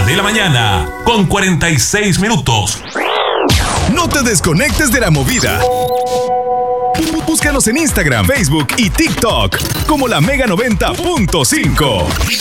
de la mañana, con 46 minutos. No te desconectes de la movida. Búscanos en Instagram, Facebook y TikTok como La Mega 90.5.